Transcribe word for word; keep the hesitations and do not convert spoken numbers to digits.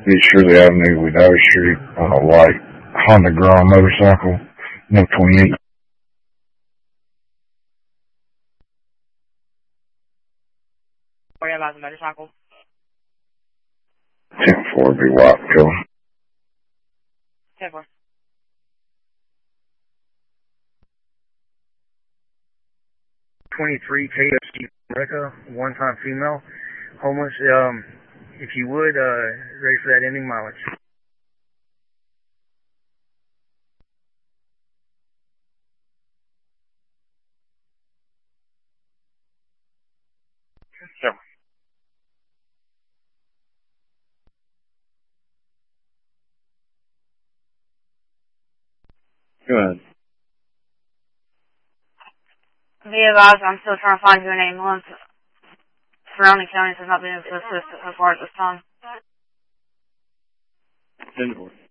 East Shirley Avenue with Irish Street, uh, white Honda Grom motorcycle, no twenty-eight. Where about the motorcycle? ten four, be white color. ten four. twenty-three K F C America, one-time female, homeless. Um, if you would, uh, ready for that ending mileage. Sure. Go ahead. Be advised, I'm still trying to find you an ambulance. Surrounding counties have not been able to assist as far as this time. ten four.